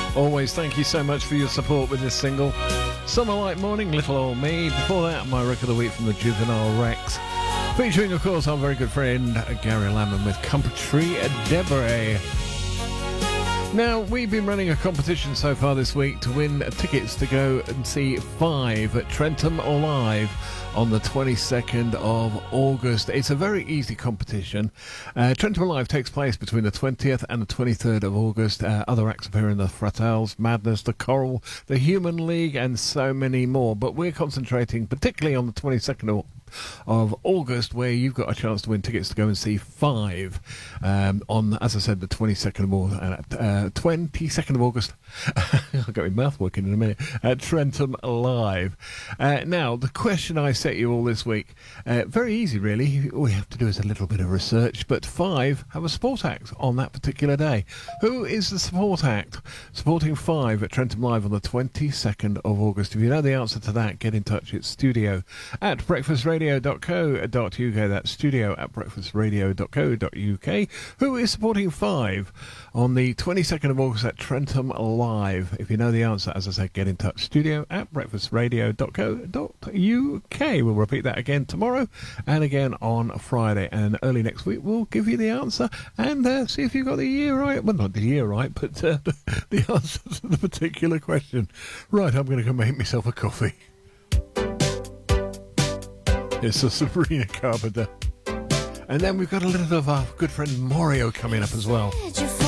Always thank you so much for your support with this single. Summer Like Morning, Little Old Me. Before that, my record of the week from the Juvenile Rex. Featuring, of course, our very good friend Gary Lamond with Country Debris. Now, we've been running a competition so far this week to win tickets to go and see Five at Trentham Live on the 22nd of August. It's a very easy competition. Trentham Live takes place between the 20th and the 23rd of August. Other acts appear in the Fratels, Madness, the Coral, the Human League, and so many more. But we're concentrating particularly on the 22nd of August, where you've got a chance to win tickets to go and see Five on, as I said, the 22nd of August. I'll get my mouth working in a minute. At Trentham Live. Now, the question I set you all this week, very easy really. All you have to do is a little bit of research, but Five have a support act on that particular day. Who is the support act supporting Five at Trentham Live on the 22nd of August? If you know the answer to that, get in touch. It's studio@breakfastradio.co.uk. That's studio@breakfastradio.co.uk. Who is supporting Five on the 22nd of August at Trentham Live? If you know the answer, as I said, get in touch. studio@breakfastradio.co.uk. We'll repeat that again tomorrow and again on Friday. And early next week, we'll give you the answer and see if you got the year right. Well, not the year right, but the answer to the particular question. Right, I'm going to go make myself a coffee. It's a Sabrina Carpenter. And then we've got a little of our good friend Mario coming up as well.